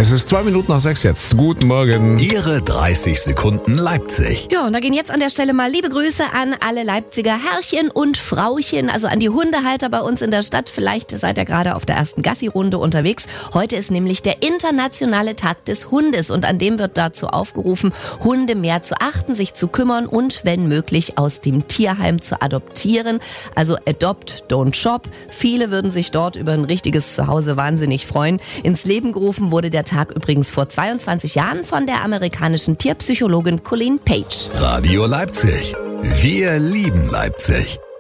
Es ist 6:02 jetzt. Guten Morgen. Ihre 30 Sekunden Leipzig. Ja, und da gehen jetzt an der Stelle mal liebe Grüße an alle Leipziger Herrchen und Frauchen, also an die Hundehalter bei uns in der Stadt. Vielleicht seid ihr gerade auf der ersten Gassi-Runde unterwegs. Heute ist nämlich der internationale Tag des Hundes und an dem wird dazu aufgerufen, Hunde mehr zu achten, sich zu kümmern und wenn möglich aus dem Tierheim zu adoptieren. Also adopt, don't shop. Viele würden sich dort über ein richtiges Zuhause wahnsinnig freuen. Ins Leben gerufen wurde der Tag übrigens vor 22 Jahren von der amerikanischen Tierpsychologin Colleen Page. Radio Leipzig. Wir lieben Leipzig.